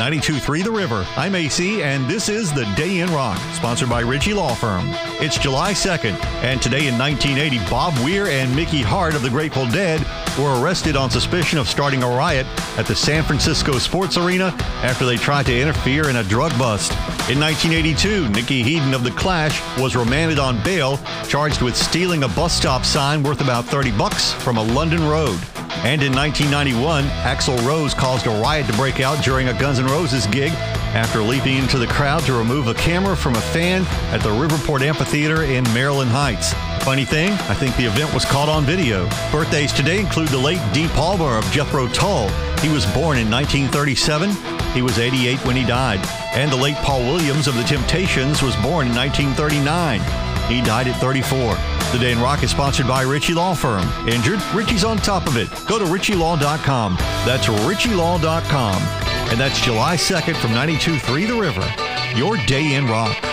92.3 The River. I'm AC, and this is The Day in Rock, sponsored by Ritchie Law Firm. It's July 2nd, and today in 1980, Bob Weir and Mickey Hart of the Grateful Dead were arrested on suspicion of starting a riot at the San Francisco Sports Arena after they tried to interfere in a drug bust. In 1982, Nicky Hedon of The Clash was remanded on bail, charged with stealing a bus stop sign worth about $30 from a London road. And in 1991, Axl Rose caused a riot to break out during a Guns N' Roses gig after leaping into the crowd to remove a camera from a fan at the Riverport Amphitheater in Maryland Heights. Funny thing, I think the event was caught on video. Birthdays today include the late Dee Palmer of Jethro Tull. He was born in 1937. He was 88 when he died. And the late Paul Williams of The Temptations was born in 1939. He died at 34. The Day in Rock is sponsored by Ritchie Law Firm. Injured? Ritchie's on top of it. Go to RitchieLaw.com. That's RitchieLaw.com. And that's July 2nd from 92.3 The River. Your Day in Rock.